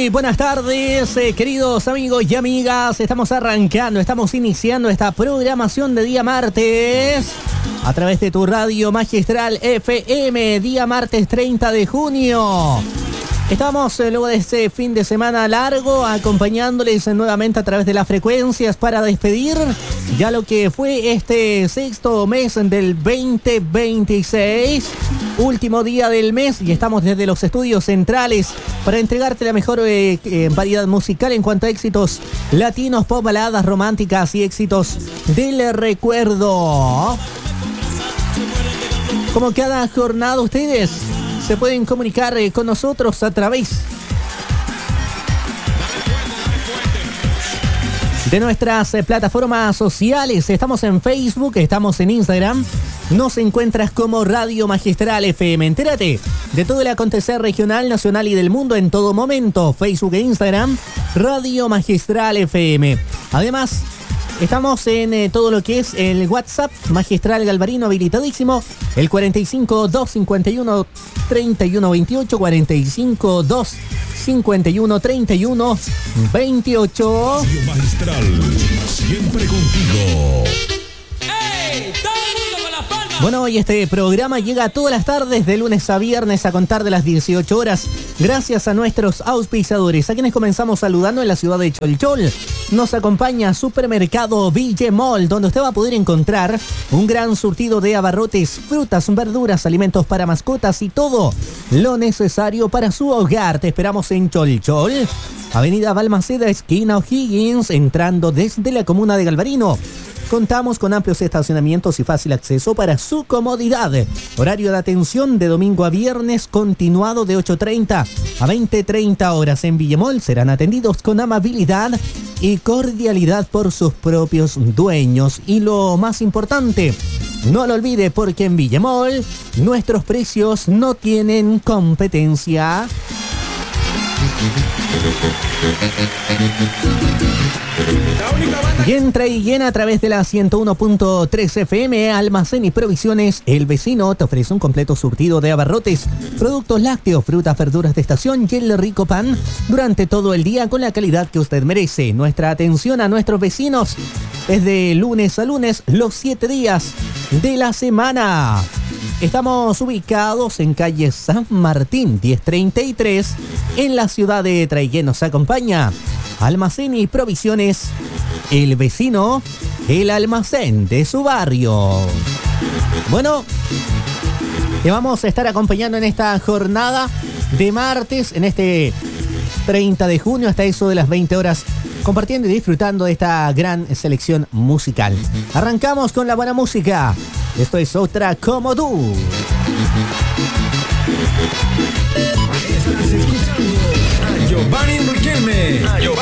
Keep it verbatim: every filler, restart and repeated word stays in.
Muy buenas tardes, eh, queridos amigos y amigas. Estamos arrancando, estamos iniciando esta programación de día martes a través de tu radio magistral F M, día martes treinta de junio. Estamos eh, luego de este fin de semana largo acompañándoles eh, nuevamente a través de las frecuencias para despedir ya lo que fue este sexto mes del veinte veintiséis, último día del mes, y estamos desde los estudios centrales para entregarte la mejor eh, eh, variedad musical en cuanto a éxitos latinos, pop, baladas románticas y éxitos del recuerdo. Como cada jornada, ustedes se pueden comunicar eh, con nosotros a través de nuestras eh, plataformas sociales. Estamos en Facebook, estamos en Instagram. Nos encuentras como Radio Magistral F M. Entérate de todo el acontecer regional, nacional y del mundo en todo momento. Facebook e Instagram, Radio Magistral F M. Además, estamos en eh, todo lo que es el WhatsApp Magistral Galvarino habilitadísimo. El cuarenta y cinco, dos cincuenta y uno, treinta y uno veintiocho. cuarenta y cinco, dos cincuenta y uno, treinta y uno veintiocho. Radio Magistral, siempre contigo. ¡Ey! ¡Todo el mundo con las palmas! Bueno, hoy este programa llega todas las tardes de lunes a viernes a contar de las dieciocho horas. Gracias a nuestros auspiciadores, a quienes comenzamos saludando en la ciudad de Cholchol. Nos acompaña Supermercado Villemol, donde usted va a poder encontrar un gran surtido de abarrotes, frutas, verduras, alimentos para mascotas y todo lo necesario para su hogar. Te esperamos en Cholchol, Avenida Balmaceda, esquina O'Higgins, entrando desde la comuna de Galvarino. Contamos con amplios estacionamientos y fácil acceso para su comodidad. Horario de atención de domingo a viernes continuado de ocho treinta a veinte treinta horas. En Villemol serán atendidos con amabilidad y cordialidad por sus propios dueños. Y lo más importante, no lo olvide, porque en Villemol nuestros precios no tienen competencia. Y entra y llena a través de la ciento uno punto tres F M. Almacén y Provisiones El Vecino te ofrece un completo surtido de abarrotes, productos lácteos, frutas, verduras de estación y el rico pan durante todo el día con la calidad que usted merece. Nuestra atención a nuestros vecinos es de lunes a lunes, los siete días de la semana. Estamos ubicados en calle San Martín diez treinta y tres en la ciudad de Traiguén. Nos acompaña Almacén y Provisiones El Vecino, el almacén de su barrio. Bueno, te vamos a estar acompañando en esta jornada de martes, en este treinta de junio, hasta eso de las veinte horas, compartiendo y disfrutando de esta gran selección musical. Arrancamos con la buena música. Esto es Otra Como Tú. Estás escuchando a Giovanni Riquelme.